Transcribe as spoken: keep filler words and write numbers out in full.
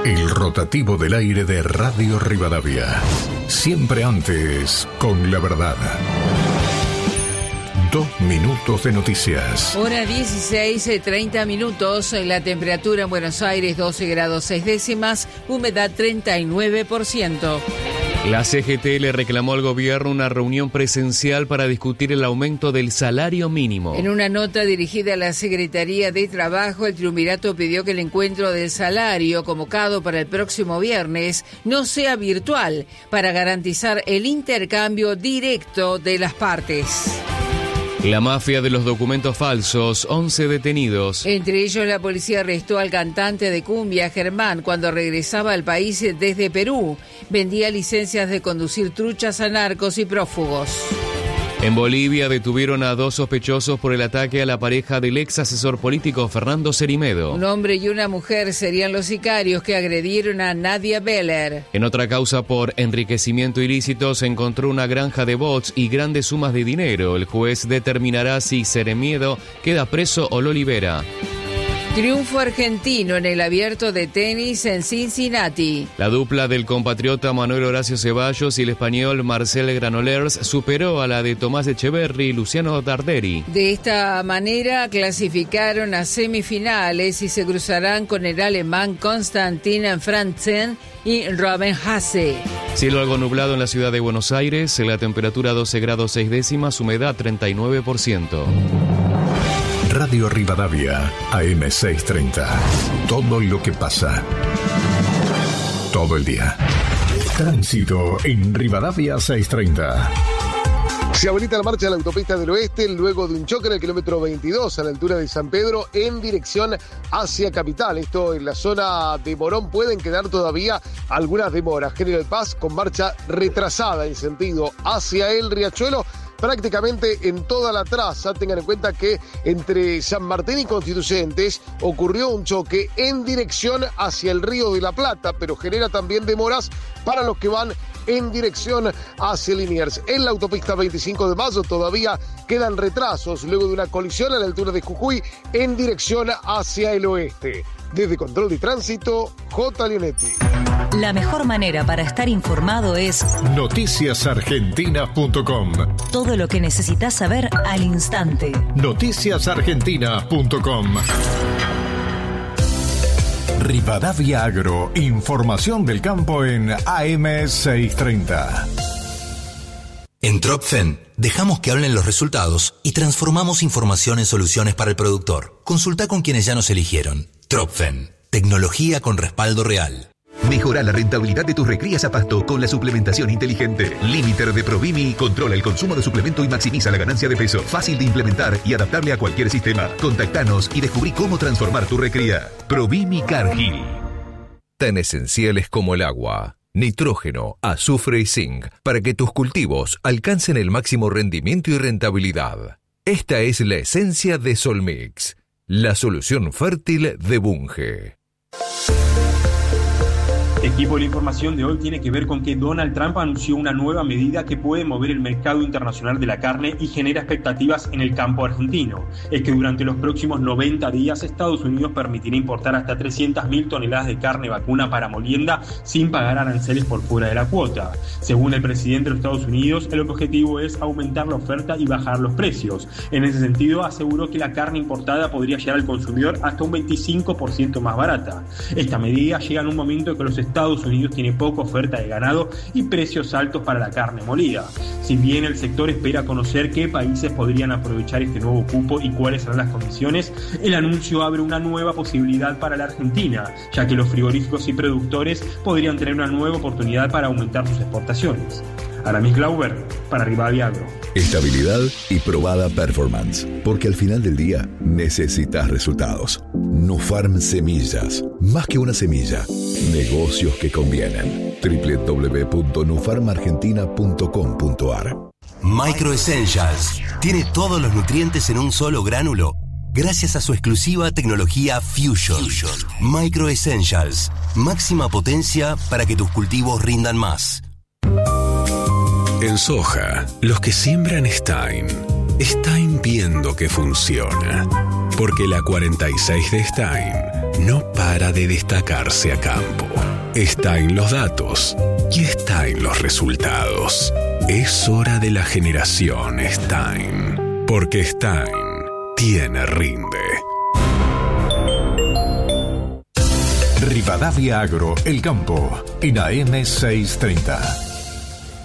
El rotativo del aire de Radio Rivadavia. Siempre antes, con la verdad. Dos minutos de noticias. Hora dieciséis, treinta minutos. La temperatura en Buenos Aires doce grados seis décimas. Humedad treinta y nueve por ciento. La C G T le reclamó al gobierno una reunión presencial para discutir el aumento del salario mínimo. En una nota dirigida a la Secretaría de Trabajo, el triunvirato pidió que el encuentro del salario, convocado para el próximo viernes, no sea virtual, para garantizar el intercambio directo de las partes. La mafia de los documentos falsos, once detenidos. Entre ellos, la policía arrestó al cantante de cumbia, Germán, cuando regresaba al país desde Perú. Vendía licencias de conducir truchas a narcos y prófugos. En Bolivia detuvieron a dos sospechosos por el ataque a la pareja del ex asesor político Fernando Cerimedo. Un hombre y una mujer serían los sicarios que agredieron a Nadia Beller. En otra causa por enriquecimiento ilícito se encontró una granja de bots y grandes sumas de dinero. El juez determinará si Cerimedo queda preso o lo libera. Triunfo argentino en el abierto de tenis en Cincinnati. La dupla del compatriota Manuel Horacio Ceballos y el español Marcel Granollers superó a la de Tomás Echeverry y Luciano Darderi. De esta manera clasificaron a semifinales y se cruzarán con el alemán Konstantin Franzen y Robin Haase. Cielo algo nublado en la ciudad de Buenos Aires, la temperatura doce grados seis décimas, humedad treinta y nueve por ciento. Radio Rivadavia, A M seiscientos treinta. Todo lo que pasa. Todo el día. Tránsito en Rivadavia seiscientos treinta. Se habilita la marcha de la autopista del oeste luego de un choque en el kilómetro veintidós a la altura de San Pedro en dirección hacia Capital. Esto en la zona de Morón pueden quedar todavía algunas demoras. General Paz con marcha retrasada en sentido hacia el Riachuelo. Prácticamente en toda la traza. Tengan en cuenta que entre San Martín y Constituyentes ocurrió un choque en dirección hacia el Río de la Plata, pero genera también demoras para los que van en dirección hacia Liniers. En la autopista veinticinco de mayo todavía quedan retrasos luego de una colisión a la altura de Jujuy en dirección hacia el oeste. Desde Control de Tránsito, J. Leonetti. La mejor manera para estar informado es noticias argentinas punto com. Todo lo que necesitas saber al instante. noticias argentinas punto com. Rivadavia Agro, información del campo en A M seiscientos treinta. En Tropfen dejamos que hablen los resultados y transformamos información en soluciones para el productor. Consulta con quienes ya nos eligieron. Tropfen, tecnología con respaldo real. Mejora la rentabilidad de tus recrías a pasto con la suplementación inteligente. Limiter de Provimi controla el consumo de suplemento y maximiza la ganancia de peso. Fácil de implementar y adaptable a cualquier sistema. Contactanos y descubrí cómo transformar tu recría. Provimi Cargill. Tan esenciales como el agua, nitrógeno, azufre y zinc para que tus cultivos alcancen el máximo rendimiento y rentabilidad. Esta es la esencia de Solmix, la solución fértil de Bunge. Equipo, de la información de hoy tiene que ver con que Donald Trump anunció una nueva medida que puede mover el mercado internacional de la carne y genera expectativas en el campo argentino. Es que durante los próximos noventa días Estados Unidos permitirá importar hasta trescientas mil toneladas de carne vacuna para molienda sin pagar aranceles por fuera de la cuota. Según el presidente de los Estados Unidos, el objetivo es aumentar la oferta y bajar los precios. En ese sentido, aseguró que la carne importada podría llegar al consumidor hasta un veinticinco por ciento más barata. Esta medida llega en un momento en que los Estados Unidos tiene poca oferta de ganado y precios altos para la carne molida. Si bien el sector espera conocer qué países podrían aprovechar este nuevo cupo y cuáles serán las condiciones, el anuncio abre una nueva posibilidad para la Argentina, ya que los frigoríficos y productores podrían tener una nueva oportunidad para aumentar sus exportaciones. Aramis Glauber, para Rivadavia Agro. Estabilidad y probada performance, porque al final del día necesitas resultados. Nufarm Semillas, más que una semilla, negocios que convienen. doble u doble u doble u punto nufarm argentina punto com punto a r. Micro Essentials tiene todos los nutrientes en un solo gránulo gracias a su exclusiva tecnología Fusion. Fusion. Micro Essentials, máxima potencia para que tus cultivos rindan más. En soja, los que siembran Stein, están viendo que funciona. Porque la cuarenta y seis de Stein no para de destacarse a campo. Está en los datos y está en los resultados. Es hora de la generación Stein, porque Stein tiene rinde. Rivadavia Agro, el campo, en A M seiscientos treinta.